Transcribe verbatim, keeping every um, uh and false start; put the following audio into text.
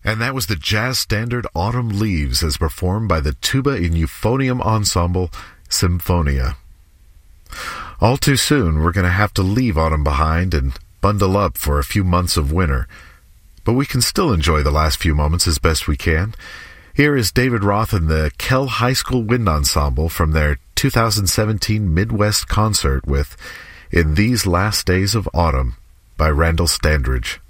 And that was the jazz standard Autumn Leaves as performed by the tuba and euphonium ensemble Symphonia. All too soon, we're going to have to leave autumn behind and bundle up for a few months of winter. But we can still enjoy the last few moments as best we can. Here is David Roth and the Kell High School Wind Ensemble from their two thousand seventeen Midwest concert with In These Last Days of Autumn by Randall Standridge.